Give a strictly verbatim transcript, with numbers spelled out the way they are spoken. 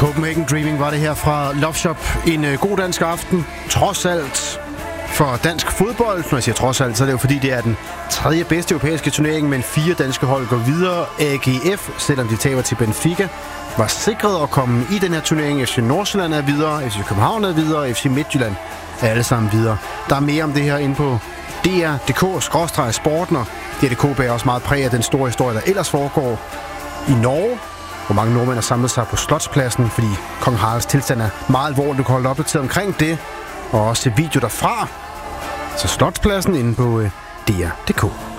Copenhagen Dreaming var det her fra Love Shop. En øh, god dansk aften, trods alt, for dansk fodbold. Når jeg siger trods alt, så er det jo fordi, det er den tredje bedste europæiske turnering, men fire danske hold går videre. A G F, selvom de taber til Benfica, var sikret at komme i den her turnering. F C Nordsjælland er videre, F C København er videre, F C Midtjylland er alle sammen videre. Der er mere om det her inde på D R punktum d k skråstreg sporten, og D R punktum d k bærer også meget præg af den store historie, der ellers foregår i Norge, hvor mange nordmænd har samlet sig på Slotspladsen, fordi kong Haralds tilstand er meget alvorlig. Du kan holde opdateret omkring det, og også video derfra. Så Slotspladsen inde på D R punktum d k.